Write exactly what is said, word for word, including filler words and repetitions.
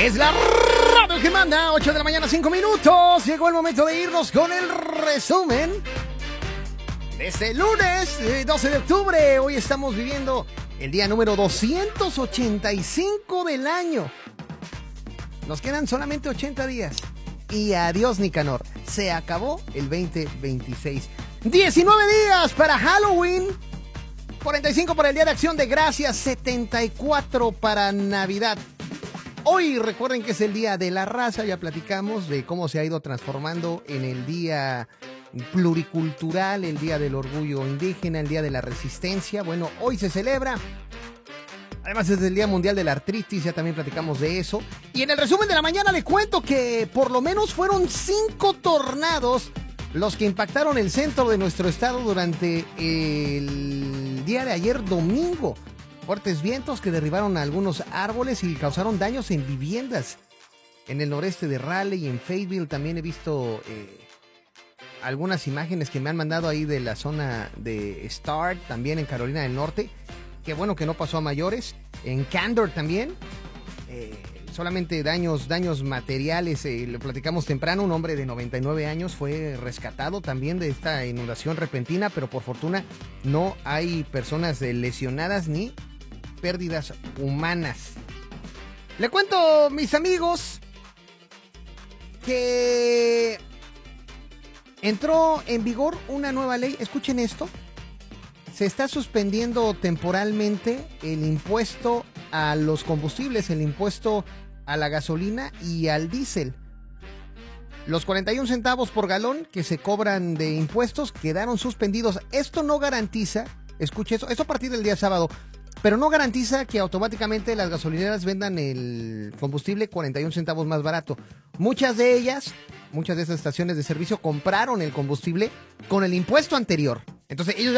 Es la radio que manda, ocho de la mañana, cinco minutos. Llegó el momento de irnos con el resumen de este lunes, doce de octubre. Hoy estamos viviendo el día número doscientos ochenta y cinco del año. Nos quedan solamente ochenta días. Y adiós, Nicanor. Se acabó el veinte veintiséis. diecinueve días para Halloween. cuarenta y cinco para el Día de Acción de Gracias. setenta y cuatro para Navidad. Hoy recuerden que es el Día de la Raza. Ya platicamos de cómo se ha ido transformando en el Día Pluricultural, el Día del Orgullo Indígena, el Día de la Resistencia. Bueno, hoy se celebra. Además es el Día Mundial de la Artritis, ya también platicamos de eso. Y en el resumen de la mañana le cuento que por lo menos fueron cinco tornados los que impactaron el centro de nuestro estado durante el día de ayer domingo. Fuertes vientos que derribaron algunos árboles y causaron daños en viviendas. En el noreste de Raleigh y en Fayetteville también he visto eh, algunas imágenes que me han mandado ahí de la zona de Stark, también en Carolina del Norte. Qué bueno que no pasó a mayores. En Candor también. Eh, solamente daños, daños materiales. Eh, lo platicamos temprano. Un hombre de noventa y nueve años fue rescatado también de esta inundación repentina. Pero por fortuna no hay personas lesionadas ni pérdidas humanas. Le cuento, mis amigos, que entró en vigor una nueva ley. Escuchen esto. Se está suspendiendo temporalmente el impuesto a los combustibles, el impuesto a la gasolina y al diésel. Los cuarenta y un centavos por galón que se cobran de impuestos quedaron suspendidos. Esto no garantiza, escuche eso, esto a partir del día sábado, pero no garantiza que automáticamente las gasolineras vendan el combustible cuarenta y un centavos más barato. Muchas de ellas, muchas de esas estaciones de servicio compraron el combustible con el impuesto anterior. Entonces ellos